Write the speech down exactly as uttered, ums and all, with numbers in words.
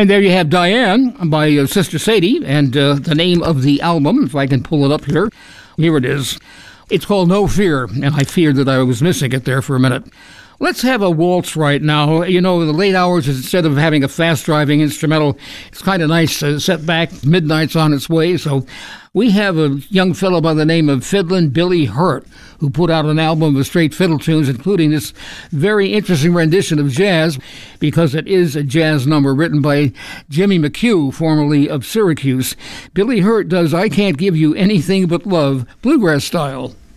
And there you have Diane by uh, Sister Sadie, and uh, the name of the album, if I can pull it up here. Here it is. It's called No Fear, and I feared that I was missing it there for a minute. Let's have a waltz right now. You know, the late hours, instead of having a fast-driving instrumental, it's kind of nice to set back. Midnight's on its way, so we have a young fellow by the name of Fiddlin' Billy Hurt, who put out an album of straight fiddle tunes, including this very interesting rendition of jazz, because it is a jazz number written by Jimmy McHugh, formerly of Syracuse. Billy Hurt does I Can't Give You Anything But Love, bluegrass style.